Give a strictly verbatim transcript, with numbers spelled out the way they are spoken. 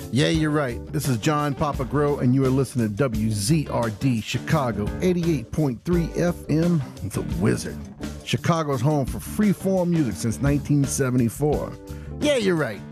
Yeah, you're right. This is John Papa Grow, and you are listening to W Z R D Chicago, eighty-eight point three F M, The Wizard. Chicago's home for free-form music since nineteen seventy-four. Yeah, you're right.